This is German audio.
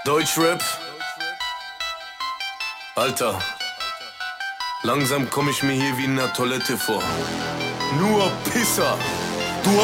Deutschrap? Alter, langsam komm ich mir hier wie in einer Toilette vor. Nur Pisser.